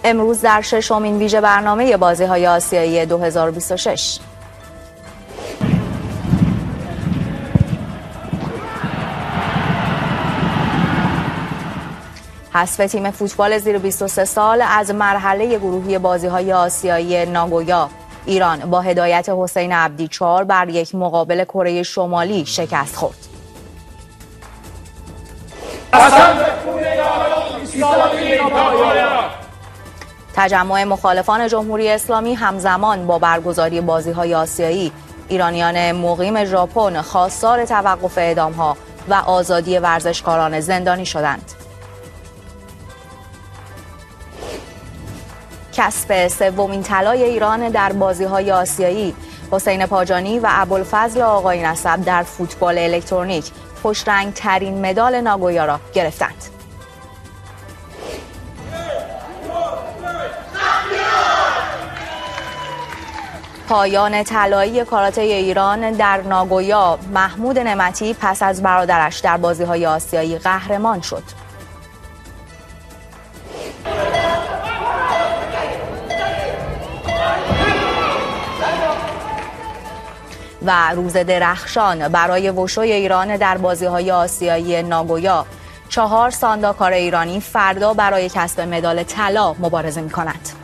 امروز در ششمین ویژه برنامه بازی‌های آسیایی 2026 حذف تیم فوتبال زیر 23 سال از مرحله گروهی بازی‌های آسیایی ناگویا، ایران با هدایت حسین عبدی 4 بر 1 مقابل کره شمالی شکست خورد. تجمع مخالفان جمهوری اسلامی همزمان با برگزاری بازی‌های آسیایی، ایرانیان مقیم ژاپن خواستار توقف اعدام‌ها و آزادی ورزشکاران زندانی شدند. کسب سومین طلای ایران در بازی‌های آسیایی، حسین پاجانی و ابوالفضل آقای نسب در فوتبال الکترونیک خوشرنگ‌ترین مدال ناگویا را گرفتند. پایان طلایی کاراته ایران در ناگویا، محمود نعمتی پس از برادرش در بازی‌های آسیایی قهرمان شد. و روز درخشان برای وشوی ایران در بازی‌های آسیایی ناگویا، 4 سانداکار ایرانی فردا برای کسب مدال طلا مبارزه می‌کنند.